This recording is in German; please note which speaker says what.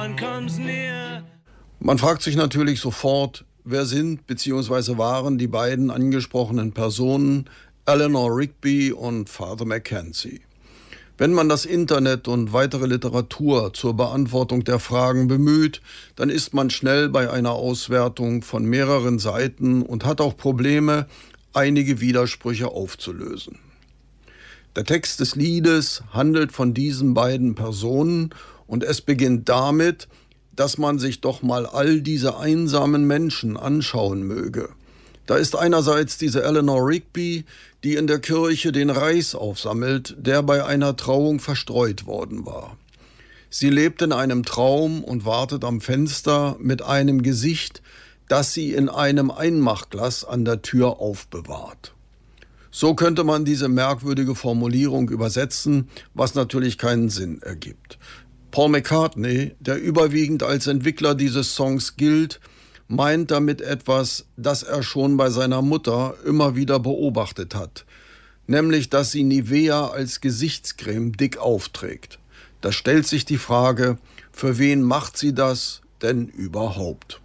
Speaker 1: one comes near.
Speaker 2: Man fragt sich natürlich sofort, wer sind bzw. waren die beiden angesprochenen Personen Eleanor Rigby und Father Mackenzie. Wenn man das Internet und weitere Literatur zur Beantwortung der Fragen bemüht, dann ist man schnell bei einer Auswertung von mehreren Seiten und hat auch Probleme, einige Widersprüche aufzulösen. Der Text des Liedes handelt von diesen beiden Personen und es beginnt damit, dass man sich doch mal all diese einsamen Menschen anschauen möge. Da ist einerseits diese Eleanor Rigby, die in der Kirche den Reis aufsammelt, der bei einer Trauung verstreut worden war. Sie lebt in einem Traum und wartet am Fenster mit einem Gesicht, das sie in einem Einmachglas an der Tür aufbewahrt. So könnte man diese merkwürdige Formulierung übersetzen, was natürlich keinen Sinn ergibt. Paul McCartney, der überwiegend als Entwickler dieses Songs gilt, meint damit etwas, das er schon bei seiner Mutter immer wieder beobachtet hat, nämlich dass sie Nivea als Gesichtscreme dick aufträgt. Da stellt sich die Frage, für wen macht sie das denn überhaupt?